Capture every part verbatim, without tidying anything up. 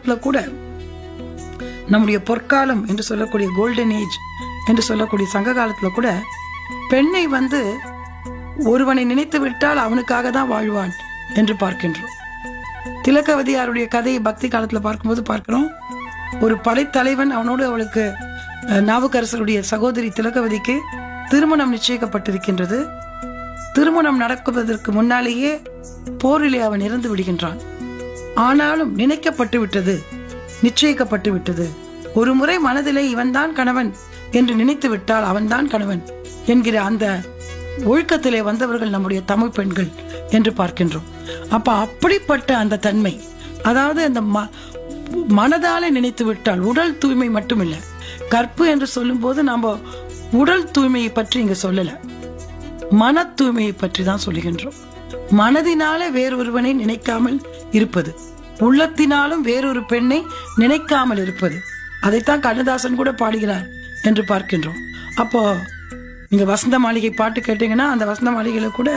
காலத்துல கூட, நம்முடைய பொற்காலம் என்று சொல்லக்கூடிய கோல்டன் ஏஜ் என்று சொல்லக்கூடிய சங்க காலத்துல கூட பெண்ணை வந்து ஒருவனை நினைத்து விட்டால் அவனுக்காக தான் வாழ்வான் என்று பார்க்கின்றோம். திலகவதியாருடைய கதையை பக்தி காலத்துல பார்க்கும்போது பார்க்கிறோம், ஒரு படைத்தலைவன் அவனோடு அவளுக்கு நாவுக்கரசருடைய சகோதரி திலகவதிக்கு திருமணம் நிச்சயிக்கப்பட்டிருக்கின்றது. திருமணம் நடக்குவதற்கு முன்னாலேயே போரிலே அவன் இறந்து விடுகின்றான். ஆனாலும் நினைக்கப்பட்டு விட்டது, நிச்சயிக்கப்பட்டு விட்டது. ஒரு முறை மனதிலே இவன் தான் கணவன் என்று நினைத்து விட்டால் அவன் தான் கணவன் என்கிற அந்த ஒழுக்கத்திலே வந்தவர்கள் நம்முடைய தமிழ் பெண்கள் என்று பார்க்கின்றோம். அப்ப அப்படிப்பட்ட அந்த தன்மை, அதாவது அந்த மனதாலே நினைத்து விட்டால், உடல் தூய்மை மட்டும் இல்ல, கற்பு என்று சொல்லும் போது நாம உடல் தூய்மையை பற்றி இங்க சொல்லல, மன தூய்மையை பற்றி தான் சொல்லுகின்றோம். மனதினாலே வேறொருவனை நினைக்காமல் இருப்பது, உள்ளத்தினாலும் வேறொரு பெண்ணை நினைக்காமல் இருப்பது, அதைத்தான் கண்ணதாசன் கூட பாடுகிறார் என்று பார்க்கின்றோம். அப்போ நீங்க வசந்த மாளிகை பாட்டு கேட்டீங்கன்னா அந்த வசந்த மாளிகையில கூட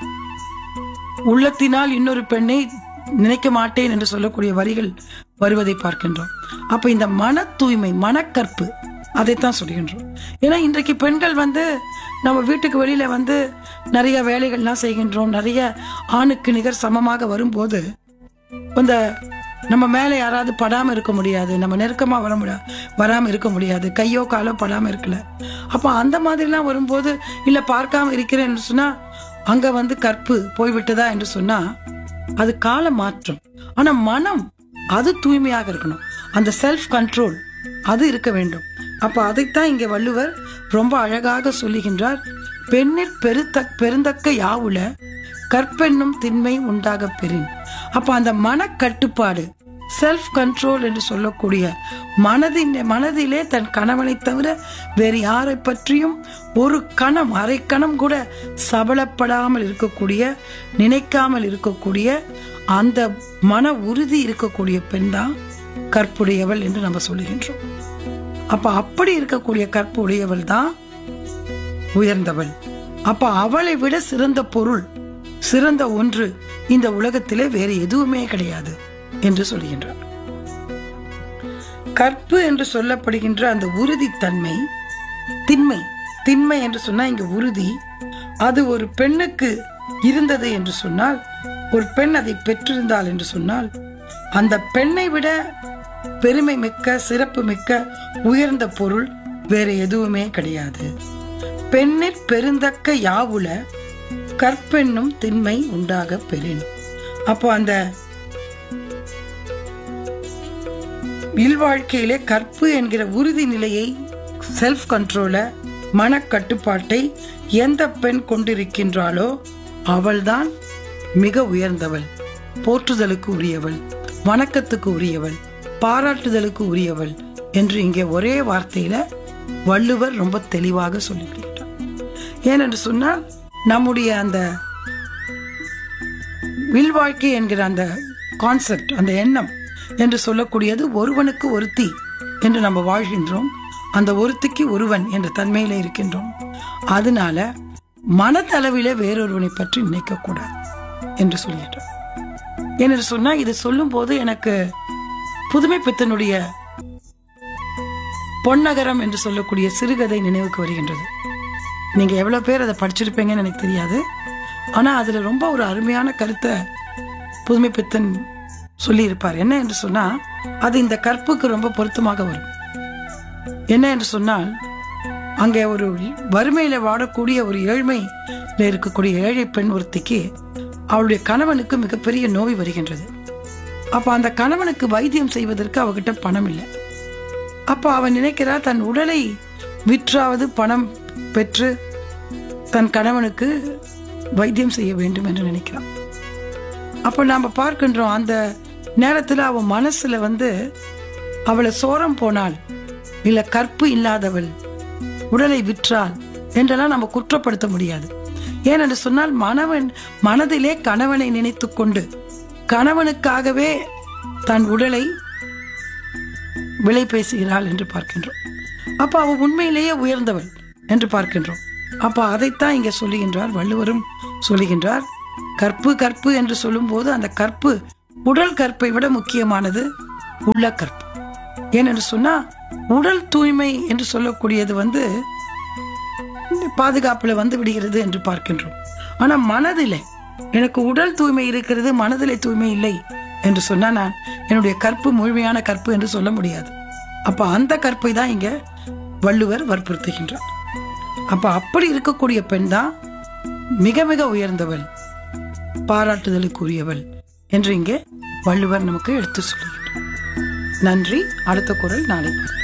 உள்ளத்தினால் இன்னொரு பெண்ணை நினைக்க மாட்டேன் என்று சொல்லக்கூடிய வரிகள் வருவதை பார்க்கின்றோம். அப்ப இந்த மன தூய்மை, மனக்கற்பு, அதைத்தான் சொல்கின்றோம். ஏன்னா இன்றைக்கு பெண்கள் வந்து நம்ம வீட்டுக்கு வெளியில வந்து நிறைய வேலைகள்லாம் செய்கின்றோம். நிறைய ஆணுக்கு நிகர் சமமாக வரும்போது அந்த நம்ம மேல யாராவது படாம இருக்க முடியாது, நம்ம நெருக்கமா வர முடியாது, வராம இருக்க முடியாது, கையோ காலோ படாம இருக்கல. அப்ப அந்த மாதிரி எல்லாம் வரும்போது, இல்ல பார்க்காம இருக்கிறேன் என்று சொன்னா அங்க வந்து கற்பு போய்விட்டதா என்று சொன்னா அது கால மாற்றம். ஆனா மனம் அது தூய்மையாக இருக்கணும், அந்த செல்ஃப் கண்ட்ரோல் அது இருக்க வேண்டும். அப்ப அதைத்தான் இங்க வள்ளுவர் ரொம்ப அழகாக சொல்லுகின்றார். பெண்ணிற் பெருத்த பெருந்தக்க யாவுல கற்பெண்ணும் திண்மை உண்டாக பெறின். அப்ப அந்த மன கட்டுப்பாடு, செல்ஃப் கண்ட்ரோல் என்று சொல்லக்கூடிய மனதின் மனதிலே தன் கணவனை தவிர வேறு யாரை பற்றியும் ஒரு கணம், அரை கணம் கூட சபலப்படாமல் இருக்கக்கூடிய, நினைக்காமல் இருக்கக்கூடிய அந்த மன உறுதி இருக்கக்கூடிய பெண் தான் கற்புடையவள் என்று நம்ம சொல்லுகின்றோம். அப்ப அப்படி இருக்கக்கூடிய கற்பு உடையவள் தான் உயர்ந்தவள். அப்ப அவளை விட சிறந்த பொருள், சிறந்த ஒன்று இந்த உலகத்திலே வேறு எதுவுமே கிடையாது என்று சொல்கின்றார். கற்பு என்று சொல்லப்படுகின்ற அந்த உறுதித்தன்மை, திண்மை, திண்மை என்று சொன்னா இங்க உறுதி, அது ஒரு பெண்ணுக்கு இருந்தது என்று சொன்னால், ஒரு பெண் அதை பெற்றிருந்தாள் என்று சொன்னால், அந்த பெண்ணை விட பெருமை மிக்க, சிறப்பு மிக்க, உயர்ந்த பொருள் வேற எதுவுமே கிடையாது. பெண்ணிற் பெருந்தக்க யாவுல கற்பெண்ணும் திண்மை உண்டாக பெறின். அப்போ அந்த இல்வாழ்க்கையிலே கற்பு என்கிற உறுதி நிலையை, செல்ஃப் கண்ட்ரோல, மன கட்டுப்பாட்டை எந்த பெண் கொண்டிருக்கின்றாளோ அவள்தான் மிக உயர்ந்தவள், போற்றுதலுக்கு உரியவள், வணக்கத்துக்கு உரியவள், பாராட்டுதலுக்கு உரியவள் என்று இங்கே ஒரே வார்த்தையில வள்ளுவர் ரொம்ப தெளிவாக சொல்லிவிட்டார். ஏனென்று சொன்னால் நம்முடைய அந்த வில்வாழ்க்கை என்கிற அந்த கான்செப்ட், அந்த எண்ணம் என்று சொல்லக்கூடியது ஒருவனுக்கு ஒருத்தி என்று நம்ம வாழ்கின்றோம். அந்த ஒருத்திக்கு ஒருவன் என்ற தன்மையில இருக்கின்றோம். அதனால மனதளவில வேறொருவனை பற்றி நினைக்க கூடாது என்று சொல்லிட்டார். என்று சொன்னா இது சொல்லும் போது எனக்கு புதுமை பித்தனுடைய பொன்னகரம் என்று சொல்லக்கூடிய சிறுகதை நினைவுக்கு வருகின்றது. நீங்க எவ்வளவு பேர் அதை படிச்சிருப்பீங்கன்னு எனக்கு தெரியாது. ஆனா அதுல ரொம்ப ஒரு அருமையான கருத்தை புதுமை பித்தன் சொல்லி இருப்பார். என்ன என்று சொன்னா அது இந்த கற்புக்கு ரொம்ப பொருத்தமாக வரும். என்ன என்று சொன்னால், அங்கே ஒரு வறுமையில வாடக்கூடிய ஒரு ஏழ்மையில இருக்கக்கூடிய ஏழை பெண் ஒருத்திக்கு அவளுடைய கணவனுக்கு மிகப்பெரிய நோய் வருகின்றது. அப்ப அந்த கணவனுக்கு வைத்தியம் செய்வதற்கு அவகிட்ட பணம் இல்லை. அப்ப அவன் நினைக்கிறார் தன் உடலை விற்றாவது பணம் பெற்று தன் கணவனுக்கு வைத்தியம் செய்ய வேண்டும் என்று நினைக்கிறான். அப்ப நாம பார்க்கின்றோம் அந்த நேரத்துல அவன் மனசுல வந்து அவளை சோரம் போனாள், இல்ல கற்பு இல்லாதவள், உடலை விற்றாள் என்றெல்லாம் நம்ம குற்றப்படுத்த முடியாது. ஏனென்று சொன்னால் மனவன் மனதிலே கணவனை நினைத்து கொண்டு கணவனுக்காகவே தன் உடலை விலை பேசுகிறாள் என்று பார்க்கின்றோம். அப்ப அவ உண்மையிலேயே உயர்ந்தவள் என்று பார்க்கின்றோம். அப்ப அதைத்தான் இங்க சொல்லுகின்றார், வள்ளுவரும் சொல்லுகின்றார். கற்பு கற்பு என்று சொல்லும் போது அந்த கற்பு உடல் கற்பை விட முக்கியமானது உள்ள கற்பு. ஏனென்று சொன்னா உடல் தூய்மை என்று சொல்லக்கூடியது வந்து பாதுகாப்புல வந்து விடுகிறது என்று பார்க்கின்றோம். ஆனா மனதிலே எனக்கு உடல் தூய்மை இருக்கிறது, மனதிலே தூய்மை இல்லை என்று சொன்னா நான் என்னுடைய கற்பு முழுமையான கற்பு என்று சொல்ல முடியாது. அப்ப அந்த கற்பை தான் இங்க வள்ளுவர் வற்புறுத்துகின்றார். அப்ப அப்படி இருக்கக்கூடிய பெண் தான் மிக மிக உயர்ந்தவள், பாராட்டுதலுக்குரியவள் என்று இங்கே வள்ளுவர் நமக்கு எடுத்து சொல்லுகிறார். நன்றி. அடுத்த குறள் நாளை.